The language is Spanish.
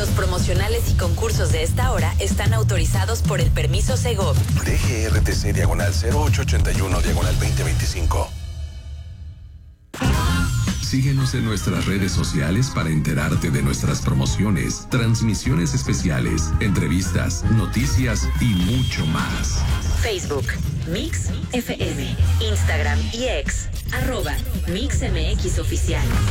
Los promocionales y concursos de esta hora están autorizados por el permiso Segov. DGRTC /0881/2025. Síguenos en nuestras redes sociales para enterarte de nuestras promociones, transmisiones especiales, entrevistas, noticias y mucho más. Facebook, Mix FM, Instagram y X, @MixMX Oficial.